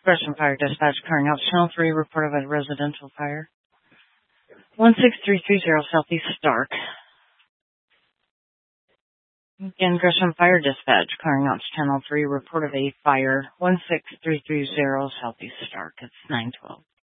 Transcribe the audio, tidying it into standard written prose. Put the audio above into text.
Gresham Fire Dispatch, carrying out Channel 3, report of a residential fire. 16330 Southeast Stark. Again, Gresham Fire Dispatch, carrying out Channel 3, report of a fire. 16330 Southeast Stark. It's 912.